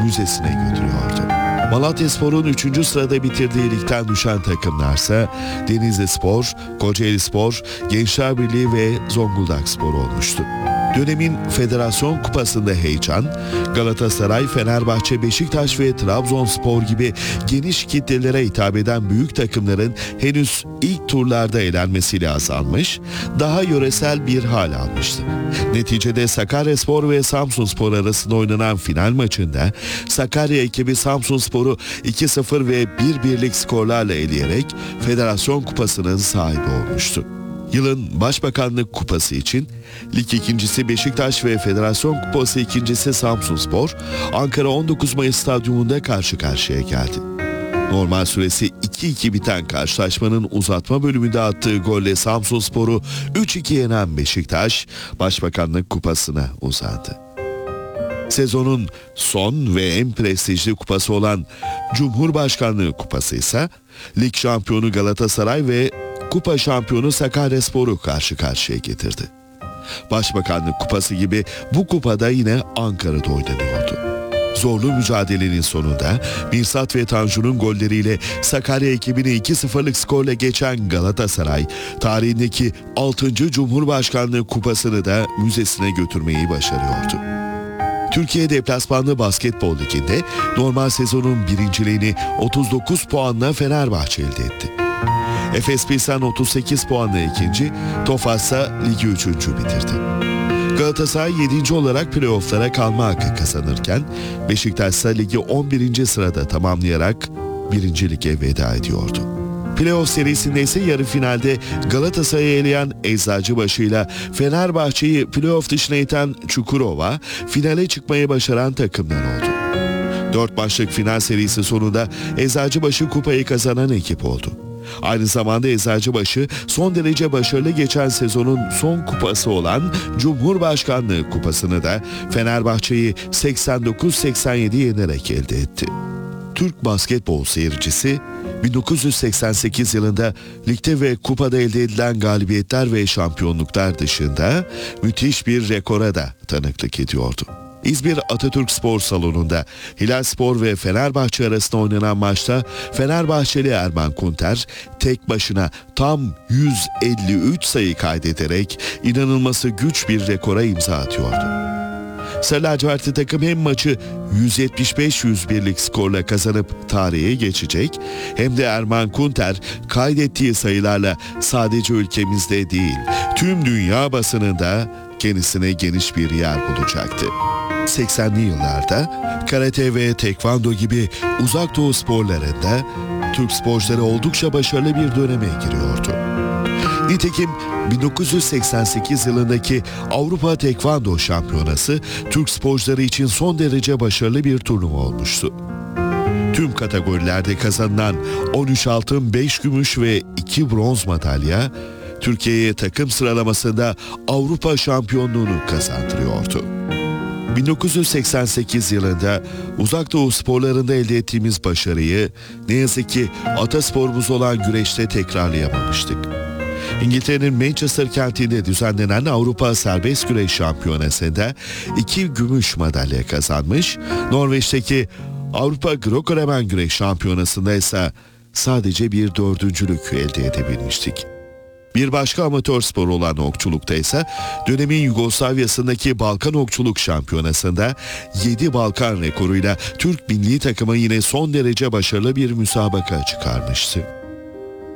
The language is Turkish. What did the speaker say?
müzesine götürüyordu. Malatyaspor'un 3. sırada bitirdiği ligden düşen takımlarsa Denizlispor, Kocaelispor, Gençler Birliği ve Zonguldakspor olmuştu. Dönemin Federasyon Kupası'nda heyecan, Galatasaray, Fenerbahçe, Beşiktaş ve Trabzonspor gibi geniş kitlelere hitap eden büyük takımların henüz ilk turlarda elenmesiyle azalmış, daha yöresel bir hal almıştı. Neticede Sakaryaspor ve Samsunspor arasında oynanan final maçında Sakarya ekibi Samsunspor'u 2-0 ve 1-1'lik skorlarla eleyerek Federasyon Kupası'nın sahibi olmuştu. Yılın Başbakanlık Kupası için lig ikincisi Beşiktaş ve Federasyon Kupası ikincisi Samsunspor, Ankara 19 Mayıs Stadyumunda karşı karşıya geldi. Normal süresi 2-2 biten karşılaşmanın uzatma bölümünde attığı golle Samsunspor'u 3-2 yenen Beşiktaş, Başbakanlık Kupası'na uzandı. Sezonun son ve en prestijli kupası olan Cumhurbaşkanlığı Kupası ise lig şampiyonu Galatasaray ve Kupa şampiyonu Sakaryaspor'u karşı karşıya getirdi. Başbakanlık Kupası gibi bu kupada yine Ankara'da oynanıyordu. Zorlu mücadelenin sonunda Mirsat ve Tanju'nun golleriyle Sakarya ekibini 2-0'lık skorla geçen Galatasaray, tarihindeki 6. Cumhurbaşkanlığı Kupası'nı da müzesine götürmeyi başarıyordu. Türkiye Deplasmanlı Basketbol Ligi'nde normal sezonun birinciliğini 39 puanla Fenerbahçe elde etti. Efes Pilsen 38 puanla ikinci, Tofaş ise ligi 3. bitirdi. Galatasaray 7. olarak playoff'lara kalma hakkı kazanırken Beşiktaş ise ligi 11. sırada tamamlayarak 1. lige veda ediyordu. Playoff serisinde ise yarı finalde Galatasaray'ı eleyen Eczacıbaşı'yla Fenerbahçe'yi playoff dışına iten Çukurova, finale çıkmayı başaran takımlar oldu. 4 maçlık final serisi sonunda Eczacıbaşı kupayı kazanan ekip oldu. Aynı zamanda Eczacıbaşı son derece başarılı geçen sezonun son kupası olan Cumhurbaşkanlığı Kupası'nı da Fenerbahçe'yi 89-87 yenerek elde etti. Türk basketbol seyircisi 1988 yılında ligde ve kupada elde edilen galibiyetler ve şampiyonluklar dışında müthiş bir rekora da tanıklık ediyordu. İzmir Atatürk Spor Salonu'nda Hilalspor ve Fenerbahçe arasında oynanan maçta Fenerbahçeli Erman Kunter tek başına tam 153 sayı kaydederek inanılması güç bir rekora imza atıyordu. Sarı lacivertli takım hem maçı 175-101'lik skorla kazanıp tarihe geçecek, hem de Erman Kunter kaydettiği sayılarla sadece ülkemizde değil, tüm dünya basınında kendisine geniş bir yer bulacaktı. 80'li yıllarda karate ve tekvando gibi uzak doğu sporlarında Türk sporcuları oldukça başarılı bir döneme giriyordu. Nitekim 1988 yılındaki Avrupa Tekvando Şampiyonası Türk sporcuları için son derece başarılı bir turnuva olmuştu. Tüm kategorilerde kazanılan 13 altın, 5 gümüş ve 2 bronz madalya Türkiye'ye takım sıralamasında Avrupa şampiyonluğunu kazandırıyordu. 1988 yılında uzak doğu sporlarında elde ettiğimiz başarıyı ne yazık ki atasporumuz olan güreşte tekrarlayamamıştık. İngiltere'nin Manchester kentinde düzenlenen Avrupa Serbest Güreş Şampiyonası'nda 2 gümüş madalya kazanmış, Norveç'teki Avrupa Greco-Romen Güreş Şampiyonası'nda ise sadece bir 4. elde edebilmiştik. Bir başka amatör spor olan okçulukta ise dönemin Yugoslavya'sındaki Balkan Okçuluk Şampiyonası'nda 7 Balkan rekoruyla Türk milli takımı yine son derece başarılı bir müsabaka çıkarmıştı.